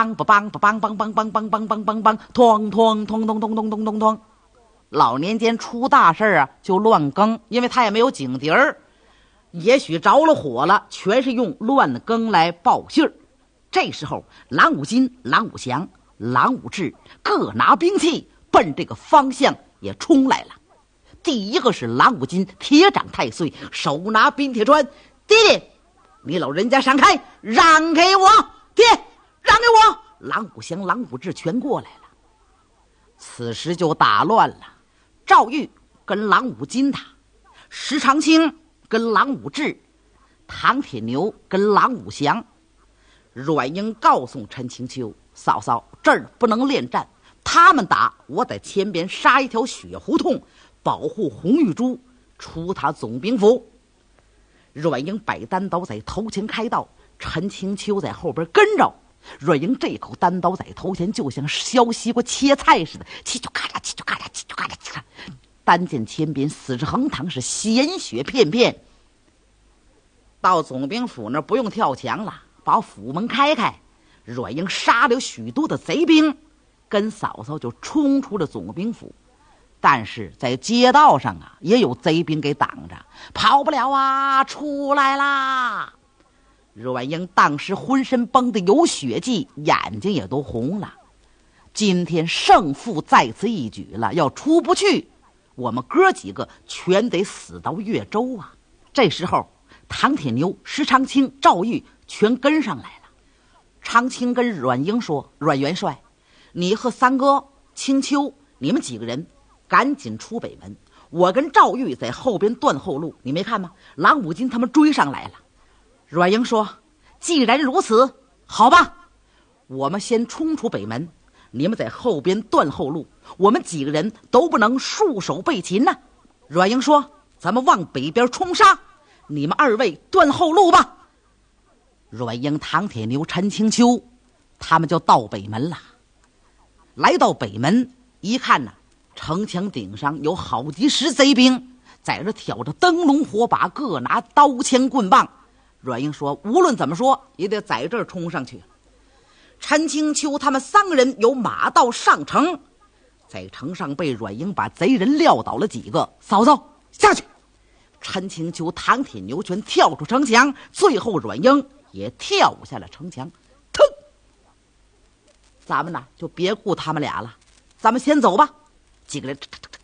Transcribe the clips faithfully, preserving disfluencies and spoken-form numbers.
梆不梆不梆梆梆梆梆梆梆梆梆，哐哐哐咚咚咚咚咚咚。老年间出大事啊，就乱更，因为他也没有警笛儿，也许着了火了，全是用乱更来报信儿。这时候，郎武金、郎武祥、郎武志各拿兵器，奔这个方向也冲来了。第一个是郎武金，铁掌太岁，手拿冰铁砖，爹爹，你老人家闪开，让给我，爹，让给我。郎武祥、郎武志全过来了。此时就打乱了，赵玉跟郎武金打，石长青跟郎武志，唐铁牛跟郎武祥。阮英告诉陈清秋，嫂嫂，这儿不能恋战，他们打，我在前边杀一条血胡同，保护红玉珠出他总兵府。阮英摆单刀在头前开道，陈清秋在后边跟着。阮英这口单刀在头前，就像削西瓜切菜似的，嘁就咔嚓，嘁就咔嚓，嘁就咔嚓，嘁咔嚓。单见前边死着横淌，是鲜血片片。到总兵府那不用跳墙了，把府门开开。阮英杀了许多的贼兵，跟嫂嫂就冲出了总兵府。但是在街道上啊，也有贼兵给挡着，跑不了啊，出来啦！阮英当时浑身绷得有血迹，眼睛也都红了。今天胜负在此一举了，要出不去，我们哥几个全得死到越州啊！这时候，唐铁牛、石长青、赵玉全跟上来了。长青跟阮英说：“阮元帅，你和三哥、青秋，你们几个人赶紧出北门，我跟赵玉在后边断后路。你没看吗？郎武金他们追上来了。”阮英说：“既然如此，好吧，我们先冲出北门，你们在后边断后路，我们几个人都不能束手被擒呢。”阮英说：“咱们往北边冲杀，你们二位断后路吧。”阮英、唐铁牛、陈清秋他们就到北门了。来到北门一看呢、啊，城墙顶上有好几十贼兵在这挑着灯笼火把，各拿刀枪棍棒。阮英说：“无论怎么说，也得在这儿冲上去。”陈清秋他们三个人由马道上城，在城上被阮英把贼人撂倒了几个。嫂嫂下去！陈清秋、唐铁牛全跳出城墙，最后阮英也跳下了城墙。腾！咱们呢就别顾他们俩了，咱们先走吧。几个人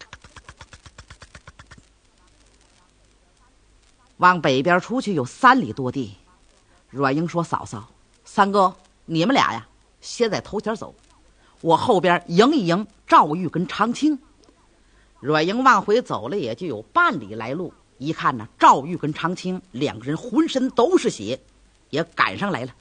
往北边出去有三里多地。阮英说：“嫂嫂、三哥，你们俩呀，先在头前走，我后边迎一迎赵玉跟长青。”阮英往回走了也就有半里来路，一看呢，赵玉跟长青两个人浑身都是血，也赶上来了。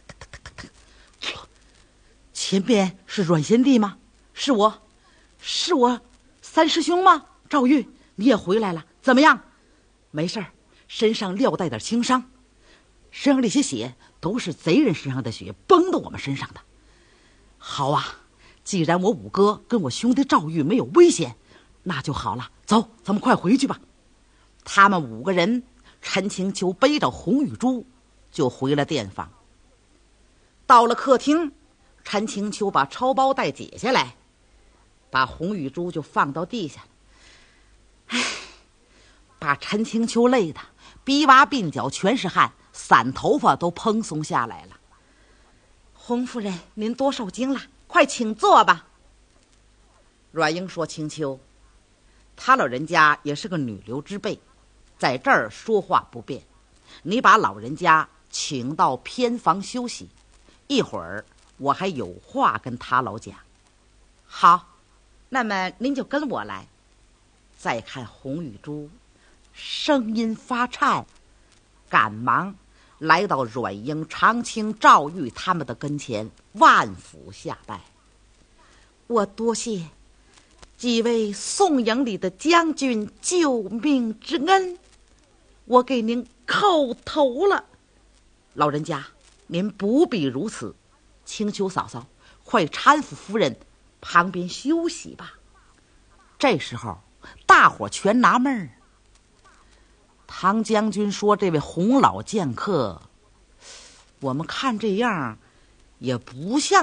前边是阮贤弟吗？是我，是我三师兄吗？赵玉，你也回来了，怎么样？没事儿，身上撂带点轻伤，身上这些血都是贼人身上的血崩到我们身上的。好啊，既然我五哥跟我兄弟赵玉没有危险，那就好了，走，咱们快回去吧。他们五个人，陈清秋背着红玉珠就回了店房。到了客厅，陈清秋把抄包带解下来，把红玉珠就放到地下。唉，把陈清秋累的逼娃鬓角全是汗，散头发都蓬松下来了。洪夫人，您多受惊了，快请坐吧。阮英说：“清秋，他老人家也是个女流之辈，在这儿说话不便，你把老人家请到偏房休息，一会儿我还有话跟他老讲。”好，那么您就跟我来。再看红玉珠声音发颤，赶忙来到阮英、长青、赵玉他们的跟前，万福下拜。我多谢几位宋营里的将军救命之恩，我给您叩头了。老人家，您不必如此。青秋嫂嫂，快搀扶夫人旁边休息吧。这时候大伙全纳闷儿。唐将军说：“这位洪老剑客，我们看这样也不像